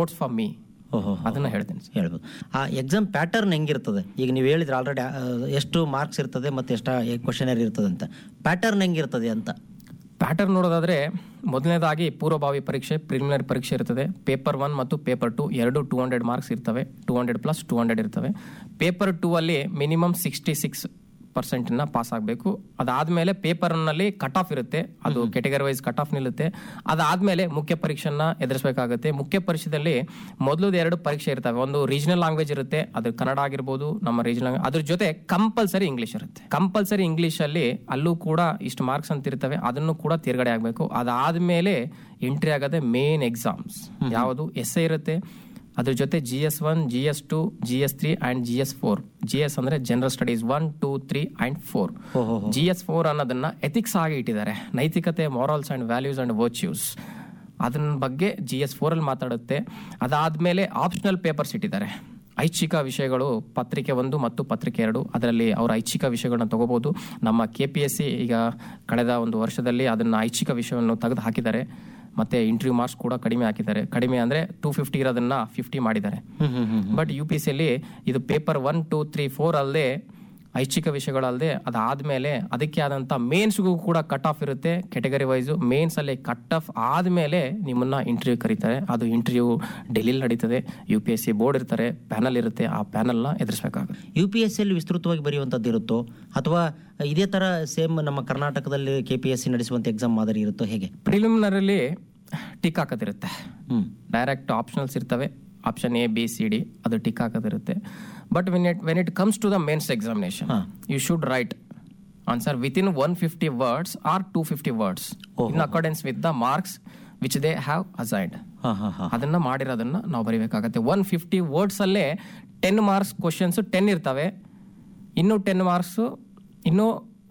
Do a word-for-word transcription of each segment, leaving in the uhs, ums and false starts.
Notes for me. ಓಹೋ, ಅದನ್ನ ಹೇಳ್ತೀನಿ ಹೇಳ್ಬೋದು. ಆ ಎಕ್ಸಾಮ್ ಪ್ಯಾಟರ್ನ್ ಹೆಂಗಿರ್ತದೆ? ಈಗ ನೀವು ಹೇಳಿದ್ರೆ ಆಲ್ರೆಡಿ ಎಷ್ಟು ಮಾರ್ಕ್ಸ್ ಇರ್ತದೆ ಮತ್ತು ಎಷ್ಟು ಕ್ವಶನರ್ ಇರ್ತದೆ ಅಂತ, ಪ್ಯಾಟರ್ನ್ ಹೆಂಗಿರ್ತದೆ ಅಂತ. ಪ್ಯಾಟರ್ನ್ ನೋಡೋದಾದ್ರೆ ಮೊದಲನೇದಾಗಿ ಪೂರ್ವಭಾವಿ ಪರೀಕ್ಷೆ ಪ್ರಿಲಿಮಿನರಿ ಪರೀಕ್ಷೆ ಇರ್ತದೆ. ಪೇಪರ್ ಒನ್ ಮತ್ತು ಪೇಪರ್ ಟು ಎರಡು ಟೂ ಹಂಡ್ರೆಡ್ ಮಾರ್ಕ್ಸ್ ಇರ್ತವೆ. Two hundred plus two hundred ಇರ್ತವೆ. ಪೇಪರ್ ಟೂ ಅಲ್ಲಿ ಮಿನಿಮಮ್ ಸಿಕ್ಸ್ಟಿ ಸಿಕ್ಸ್ ಪರ್ಸೆಂಟ್ನ ಪಾಸ್ ಆಗಬೇಕು. ಅದಾದಮೇಲೆ ಪೇಪರ್ನಲ್ಲಿ ಕಟ್ ಆಫ್ ಇರುತ್ತೆ, ಅದು ಕೆಟಗರಿ ವೈಸ್ ಕಟ್ ಆಫ್ ನಿಲ್ಲುತ್ತೆ. ಅದಾದಮೇಲೆ ಮುಖ್ಯ ಪರೀಕ್ಷೆನ ಎದುರಿಸಬೇಕಾಗುತ್ತೆ. ಮುಖ್ಯ ಪರೀಕ್ಷೆಯಲ್ಲಿ ಮೊದಲು ಎರಡು ಪರೀಕ್ಷೆ ಇರ್ತವೆ. ಒಂದು ರೀಜನಲ್ ಲ್ಯಾಂಗ್ವೇಜ್ ಇರುತ್ತೆ, ಅದು ಕನ್ನಡ ಆಗಿರ್ಬೋದು, ನಮ್ಮ ರೀಜನಲ್. ಅದ್ರ ಜೊತೆ ಕಂಪಲ್ಸರಿ ಇಂಗ್ಲಿಷ್ ಇರುತ್ತೆ. ಕಂಪಲ್ಸರಿ ಇಂಗ್ಲಿಷ್ ಅಲ್ಲಿ ಅಲ್ಲೂ ಕೂಡ ಇಷ್ಟು ಮಾರ್ಕ್ಸ್ ಅಂತ ಇರ್ತವೆ, ಅದನ್ನು ಕೂಡ ತಿರುಗಡೆ ಆಗಬೇಕು. ಅದಾದಮೇಲೆ ಎಂಟ್ರಿ ಆಗೋದೇ ಮೇನ್ ಎಕ್ಸಾಮ್ಸ್. ಯಾವುದು ಎಸ್ ಎ ಇರುತ್ತೆ, ಅದ್ರ ಜೊತೆ G S one, G S to, G S three and G S four. G S ಅಂದ್ರೆ general studies one two three and four. G S four ಅನ್ನೋದನ್ನ ಎಥಿಕ್ಸ್ ಆಗಿ ಇಟ್ಟಿದ್ದಾರೆ, ನೈತಿಕತೆ, morals and values and virtues. ಅದನ್ನ ಬಗ್ಗೆ G S four ಅಲ್ಲಿ ಮಾತಾಡುತ್ತೆ. ಅದಾದ್ಮೇಲೆ optional papers ಇಟ್ಟಿದ್ದಾರೆ. ಐಚ್ಛಿಕ ವಿಷಯಗಳು ಪತ್ರಿಕೆ ಒಂದು ಮತ್ತು ಪತ್ರಿಕೆ ಎರಡು, ಅದರಲ್ಲಿ ಅವರ ಐಚ್ಛಿಕ ವಿಷಯಗಳನ್ನ ತಗೋಬಹುದು. ನಮ್ಮ ಕೆ ಪಿ ಎಸ್ ಸಿ ಈಗ ಕಳೆದ ಒಂದು ವರ್ಷದಲ್ಲಿ ಅದನ್ನ ಐಚ್ಛಿಕ ವಿಷಯವನ್ನು ತೆಗೆದು ಹಾಕಿದ್ದಾರೆ. ಮತ್ತೆ ಇಂಟರ್ವ್ಯೂ ಮಾರ್ಕ್ಸ್ ಕೂಡ ಕಡಿಮೆ ಹಾಕಿದ್ದಾರೆ. ಕಡಿಮೆ ಅಂದ್ರೆ ಟೂ ಫಿಫ್ಟಿ ಇರೋದನ್ನ ಫಿಫ್ಟಿ ಮಾಡಿದ್ದಾರೆ. ಬಟ್ ಯು ಪಿ ಸಿ ಅಲ್ಲಿ ಇದು paper one two three four ಅಲ್ಲದೆ ಐಚ್ಛಿಕ ವಿಷಯಗಳಲ್ಲದೆ ಅದಾದ್ಮೇಲೆ ಅದಕ್ಕೆ ಆದಂತ ಮೇನ್ಸ್ಗೂ ಕೂಡ ಕಟ್ ಆಫ್ ಇರುತ್ತೆ, ಕೆಟಗರಿ ವೈಸು. ಮೇನ್ಸ್ ಅಲ್ಲಿ ಕಟ್ ಆಫ್ ಆದ್ಮೇಲೆ ನಿಮ್ಮನ್ನ ಇಂಟರ್ವ್ಯೂ ಕರೀತಾರೆ. ಅದು ಇಂಟರ್ವ್ಯೂ ಡೆಲ್ಲಿಲಿ ನಡೀತದೆ. U P S C board ಇರ್ತಾರೆ, ಪ್ಯಾನಲ್ ಇರುತ್ತೆ, ಆ ಪ್ಯಾನಲ್ನ ಎದುರಿಸಬೇಕಾಗುತ್ತೆ. ಯು ಪಿ ಎಸ್ ಸಿ ಅಲ್ಲಿ ವಿಸ್ತೃತವಾಗಿ ಬರೆಯುವಂಥದ್ದು ಇರುತ್ತೋ ಅಥವಾ ಇದೇ ತರ ಸೇಮ್ ನಮ್ಮ ಕರ್ನಾಟಕದಲ್ಲಿ K P S C ನಡೆಸುವಂತ exam ಮಾದರಿ ಇರುತ್ತೋ, ಹೇಗೆ? ಪ್ರಿಲಿಮಿನರಿ ಟಿಕ್ ಹಾಕೋದಿರುತ್ತೆ, ಡೈರೆಕ್ಟ್ ಆಪ್ಷನಲ್ಸ್ ಇರ್ತವೆ. Option A B C D ಅದು tick ಹಾಕೋದಿರುತ್ತೆ. But when it when it comes to the mains examination, you should write answer with in one fifty words R two fifty words in accordance with the marks which they have assigned. ಅದನ್ನ ಮಾಡಿರೋದನ್ನ ನಾವು ಬರೀಬೇಕಾಗತ್ತೆ. One fifty words ಅಲ್ಲೇ ten marks questions ten ಇರ್ತವೆ. ಇನ್ನು ten marks ಇನ್ನು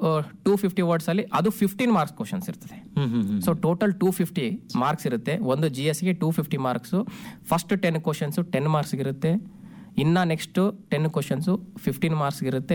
two fifty words ಅಲ್ಲಿ ಅದು fifteen marks questions ಇರ್ತದೆ. So total two fifty marks ಇರುತ್ತೆ. ಒಂದು ಜಿ ಎಸ್ ಗೆ two fifty marks. First ten questions ten marks ಇರುತ್ತೆ. ಇನ್ನ next ten questions fifteen marks ಇರುತ್ತೆ.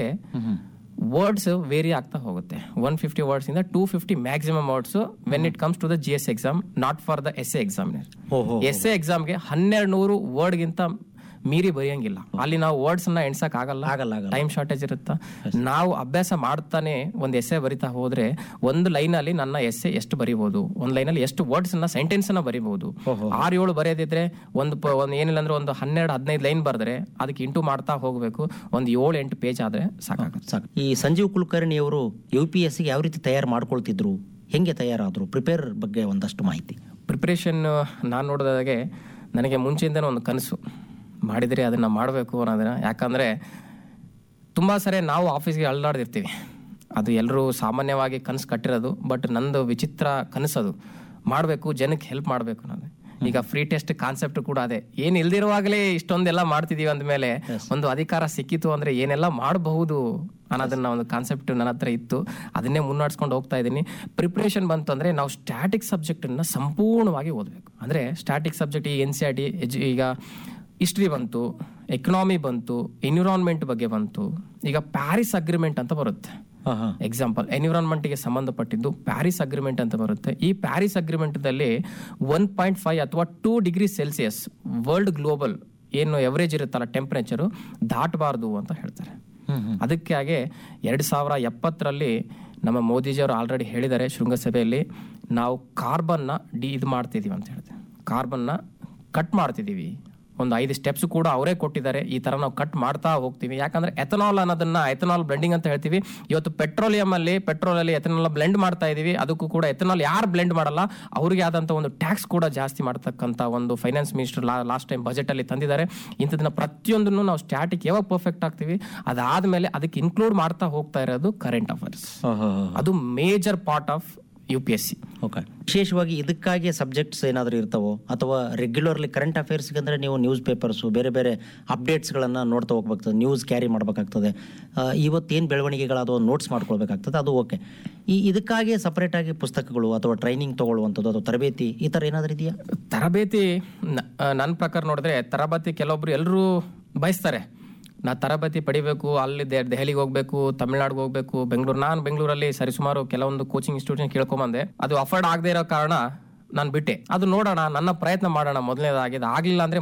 ವರ್ಡ್ಸ್ ವೇರಿ ಆಗ್ತಾ ಹೋಗುತ್ತೆ. ಒನ್ ಫಿಫ್ಟಿ ವರ್ಡ್ಸ್ ಇಂದ two fifty maximum words when it comes to the G S exam, not for the S A examiner. S A ಎಕ್ಸಾಮ್ಗೆ ಹನ್ನೆರಡು ನೂರು ವರ್ಡ್ಗಿಂತ ಮೀರಿ ಬರೆಯಂಗಿಲ್ಲ. ಅಲ್ಲಿ ನಾವು ವರ್ಡ್ಸ್ ನ ಎಣ್ಸಕ್ ಆಗಲ್ಲ, ಟೈಮ್ ಶಾರ್ಟೇಜ್ ಇರುತ್ತಾ. ನಾವು ಅಭ್ಯಾಸ ಮಾಡ್ತಾನೆ ಒಂದು ಎಸ್ಸೆ ಬರಿತಾ ಹೋದ್ರೆ ಒಂದು ಲೈನ್ ಅಲ್ಲಿ ನನ್ನ ಎಸ್ಸೆ ಎಷ್ಟು ಬರಿಬಹುದು, ಒಂದ್ ಲೈನ್ ಅಲ್ಲಿ ಎಷ್ಟು ವರ್ಡ್ಸ್ ನ ಸೆಂಟೆನ್ಸ್ ನ ಬರಿಬಹುದು. ಆರು ಏಳು ಬರೆಯೋದಿದ್ರೆ ಒಂದು ಒಂದ್ ಏನಿಲ್ಲ ಅಂದ್ರೆ ಒಂದು ಹನ್ನೆರಡು ಹದಿನೈದು ಲೈನ್ ಬರೆದ್ರೆ ಅದಕ್ಕೆ ಇಂಟು ಮಾಡ್ತಾ ಹೋಗ್ಬೇಕು. ಒಂದ್ ಏಳು ಎಂಟು ಪೇಜ್ ಆದ್ರೆ ಸಾಕಾಗುತ್ತೆ. ಸಾಕು. ಈ ಸಂಜೀವ್ ಕುಲಕರ್ಣಿ ಅವರು ಯು ಪಿ ಎಸ್ ಸಿ ಯಾವ ರೀತಿ ತಯಾರು ಮಾಡ್ಕೊಳ್ತಿದ್ರು, ಹೆಂಗೆ ತಯಾರಾದ್ರು, ಪ್ರಿಪೇರ್ ಬಗ್ಗೆ ಒಂದಷ್ಟು ಮಾಹಿತಿ. ಪ್ರಿಪರೇಷನ್ ನಾನು ನೋಡಿದಾಗೆ ನನಗೆ ಮುಂಚೆಯಿಂದನೇ ಒಂದು ಕನಸು, ಮಾಡಿದರೆ ಅದನ್ನು ಮಾಡಬೇಕು ಅನ್ನೋದನ್ನ. ಯಾಕಂದರೆ ತುಂಬ ಸರಿ ನಾವು ಆಫೀಸ್ಗೆ ಅಳ್ಳಾಡ್ದಿರ್ತೀವಿ, ಅದು ಎಲ್ಲರೂ ಸಾಮಾನ್ಯವಾಗಿ ಕನಸು ಕಟ್ಟಿರೋದು. ಬಟ್ ನಂದು ವಿಚಿತ್ರ ಕನಸದು, ಮಾಡಬೇಕು, ಜನಕ್ಕೆ ಹೆಲ್ಪ್ ಮಾಡಬೇಕು ಅನ್ನೋದು. ಈಗ ಫ್ರೀ ಟೆಸ್ಟ್ ಕಾನ್ಸೆಪ್ಟ್ ಕೂಡ ಅದೇ. ಏನು ಇಲ್ದಿರುವಾಗಲೇ ಇಷ್ಟೊಂದೆಲ್ಲ ಮಾಡ್ತಿದೀವಿ ಅಂದಮೇಲೆ ಒಂದು ಅಧಿಕಾರ ಸಿಕ್ಕಿತು ಅಂದರೆ ಏನೆಲ್ಲ ಮಾಡಬಹುದು ಅನ್ನೋದನ್ನ ಒಂದು ಕಾನ್ಸೆಪ್ಟ್ ನನ್ನ ಹತ್ರ ಇತ್ತು. ಅದನ್ನೇ ಮುನ್ನಡೆಸ್ಕೊಂಡು ಹೋಗ್ತಾ ಇದ್ದೀನಿ. ಪ್ರಿಪ್ರೇಷನ್ ಬಂತು ಅಂದರೆ ನಾವು ಸ್ಟ್ಯಾಟಿಕ್ ಸಬ್ಜೆಕ್ಟನ್ನು ಸಂಪೂರ್ಣವಾಗಿ ಓದಬೇಕು. ಅಂದರೆ ಸ್ಟ್ಯಾಟಿಕ್ ಸಬ್ಜೆಕ್ಟ್ ಈ ಎನ್ ಸಿ ಆರ್ ಟಿ ಎಜು, ಈಗ ಹಿಸ್ಟ್ರಿ ಬಂತು, ಎಕನಾಮಿ ಬಂತು, ಎನ್ವಿರಾನ್ಮೆಂಟ್ ಬಗ್ಗೆ ಬಂತು. ಈಗ ಪ್ಯಾರಿಸ್ ಅಗ್ರಿಮೆಂಟ್ ಅಂತ ಬರುತ್ತೆ. ಎಕ್ಸಾಂಪಲ್ ಎನ್ವಿರಾನ್ಮೆಂಟ್ ಗೆ ಸಂಬಂಧಪಟ್ಟಿದ್ದು ಪ್ಯಾರಿಸ್ ಅಗ್ರಿಮೆಂಟ್ ಅಂತ ಬರುತ್ತೆ. ಈ ಪ್ಯಾರಿಸ್ ಅಗ್ರಿಮೆಂಟ್ ದಲ್ಲಿ ಒನ್ ಪಾಯಿಂಟ್ ಫೈವ್ ಅಥವಾ two degree Celsius world global ಏನು ಎವರೇಜ್ ಇರುತ್ತಲ್ಲ ಟೆಂಪರೇಚರ್ ದಾಟಬಾರ್ದು ಅಂತ ಹೇಳ್ತಾರೆ. ಅದಕ್ಕೆ ಹಾಗೆ ಎರಡ್ ಸಾವಿರ ಎಪ್ಪತ್ತರಲ್ಲಿ ನಮ್ಮ ಮೋದಿಜಿಯವರು ಆಲ್ರೆಡಿ ಹೇಳಿದ್ದಾರೆ ಶೃಂಗಸಭೆಯಲ್ಲಿ, ನಾವು ಕಾರ್ಬನ್ನ ಡಿ ಇದು ಮಾಡ್ತಿದೀವಿ ಅಂತ ಹೇಳ್ತಾರೆ. ಕಾರ್ಬನ್ನ ಕಟ್ ಮಾಡ್ತಿದೀವಿ. ಒಂದು ಐದು ಸ್ಟೆಪ್ಸ್ ಕೂಡ ಅವರೇ ಕೊಟ್ಟಿದ್ದಾರೆ. ಈ ತರ ನಾವು ಕಟ್ ಮಾಡ್ತಾ ಹೋಗ್ತೀವಿ. ಯಾಕಂದ್ರೆ ಎಥನಾಲ್ ಅನ್ನೋದನ್ನ ಎಥನಾಲ್ ಬ್ಲೆಂಡಿಂಗ್ ಅಂತ ಹೇಳ್ತೀವಿ. ಇವತ್ತು ಪೆಟ್ರೋಲಿಯಂ ಅಲ್ಲಿ ಪೆಟ್ರೋಲ್ ಅಲ್ಲಿ ಎಥನಾಲ್ ಬ್ಲೆಂಡ್ ಮಾಡ್ತಾ ಇದೀವಿ. ಅದಕ್ಕೂ ಕೂಡ ಎಥನಾಲ್ ಯಾರು ಬ್ಲೆಂಡ್ ಮಾಡಲ್ಲ ಅವರಿಗೆ ಆದಂತ ಒಂದು ಟ್ಯಾಕ್ಸ್ ಕೂಡ ಜಾಸ್ತಿ ಮಾಡ್ತಕ್ಕಂತ ಒಂದು finance minister last time budget ಅಲ್ಲಿ ತಂದಿದ್ದಾರೆ. ಇಂಥದನ್ನ ಪ್ರತಿಯೊಂದನ್ನು ನಾವು ಸ್ಟ್ಯಾಟಿಕ್ ಯಾವಾಗ ಪರ್ಫೆಕ್ಟ್ ಆಗ್ತೀವಿ ಅದಾದ್ಮೇಲೆ ಅದಕ್ಕೆ ಇನ್ಕ್ಲೂಡ್ ಮಾಡ್ತಾ ಹೋಗ್ತಾ ಇರೋದು ಕರೆಂಟ್ ಅಫೇರ್ಸ್. ಅದು major part of U P S C. Okay. ವಿಶೇಷವಾಗಿ ಇದಕ್ಕಾಗಿ ಸಬ್ಜೆಕ್ಟ್ಸ್ ಏನಾದರೂ ಇರ್ತಾವೋ ಅಥವಾ ರೆಗ್ಯುಲರ್ಲಿ ಕರೆಂಟ್ ಅಫೇರ್ಸ್ಗೆ ಅಂದರೆ ನೀವು ನ್ಯೂಸ್ ಪೇಪರ್ಸು ಬೇರೆ ಬೇರೆ ಅಪ್ಡೇಟ್ಸ್ಗಳನ್ನು ನೋಡ್ತಾ ಹೋಗ್ಬೇಕಾಗ್ತದೆ, ನ್ಯೂಸ್ ಕ್ಯಾರಿ ಮಾಡಬೇಕಾಗ್ತದೆ, ಇವತ್ತೇನು ಬೆಳವಣಿಗೆಗಳಾದವು ನೋಟ್ಸ್ ಮಾಡ್ಕೊಳ್ಬೇಕಾಗ್ತದೆ, ಅದು ಓಕೆ. ಈ ಇದಕ್ಕಾಗಿ ಸಪ್ರೇಟಾಗಿ ಪುಸ್ತಕಗಳು ಅಥವಾ ಟ್ರೈನಿಂಗ್ ತೊಗೊಳ್ಳುವಂಥದ್ದು ಅಥವಾ ತರಬೇತಿ ಈ ಥರ ಏನಾದರೂ ಇದೆಯಾ? ತರಬೇತಿ ನನ್ನ ಪ್ರಕಾರ ನೋಡಿದ್ರೆ ತರಬೇತಿ ಕೆಲವೊಬ್ರು ಎಲ್ಲರೂ ಬಯಸ್ತಾರೆ, ನಾ ತರಬೇತಿ ಪಡಿಬೇಕು, ಅಲ್ಲಿ ದೆಹಲಿಗೆ ಹೋಗ್ಬೇಕು, ತಮಿಳ್ನಾಡಿಗೆ ಹೋಗ್ಬೇಕು, ಬೆಂಗಳೂರು. ನಾನು ಬೆಂಗಳೂರಲ್ಲಿ ಸರಿಸುಮಾರು ಕೆಲವೊಂದು ಕೋಚಿಂಗ್ ಇನ್ಸ್ಟಿಟ್ಯೂಷನ್ ಕೇಳ್ಕೊಂಬಂದೆ. ಅದು ಅಫೋರ್ಡ್ ಆಗದೆ ಇರೋ ಕಾರಣ ನಾನು ಬಿಟ್ಟೆ. ಅದು ನೋಡೋಣ, ನನ್ನ ಪ್ರಯತ್ನ ಮಾಡೋಣ ಮೊದಲನೇದಾಗಿ. ಅದು ಆಗ್ಲಿಲ್ಲ ಅಂದ್ರೆ